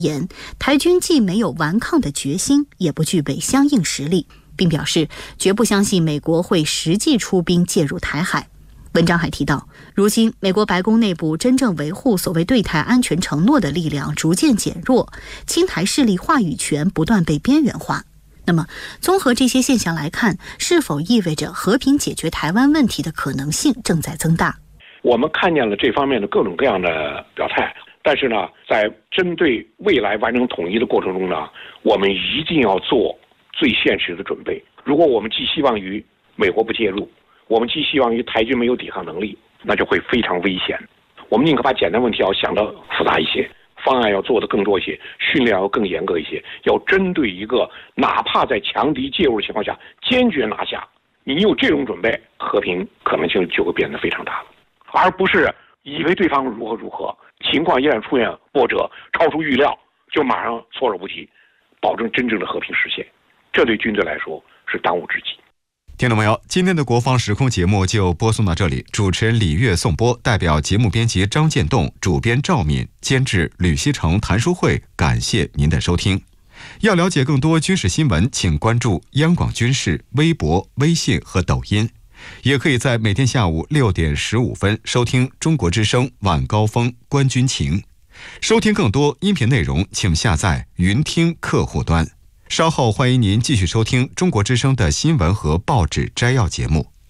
言，台军既没有顽抗的决心，也不具备相应实力，并表示绝不相信美国会实际出兵介入台海。文章还提到，如今美国白宫内部真正维护所谓对台安全承诺的力量逐渐减弱，亲台势力话语权不断被边缘化。那么，综合这些现象来看，是否意味着和平解决台湾问题的可能性正在增大？ 我们看见了这方面的各种各样的表态，但是呢，在针对未来完成统一的过程中呢，我们一定要做最现实的准备。如果我们寄希望于美国不介入，我们寄希望于台军没有抵抗能力，那就会非常危险。我们宁可把简单问题要想得复杂一些，方案要做得更多一些，训练要更严格一些，要针对一个哪怕在强敌介入的情况下坚决拿下。你有这种准备，和平可能性就会变得非常大了，而不是以为对方如何如何，情况一旦出现波折超出预料，就马上措手不及，保证真正的和平实现。这对军队来说是当务之急。 听众朋友，今天的国防时空节目就播送到这里，主持人李悦颂播，代表节目编辑张建栋，主编赵敏，监制吕锡成、谭书慧，感谢您的收听。要了解更多军事新闻，请关注央广军事微博、微信和抖音，也可以在每天下午6点15分收听中国之声晚高峰观军情。收听更多音频内容，请下载云听客户端。稍后欢迎您继续收听中国之声的新闻和报纸摘要节目。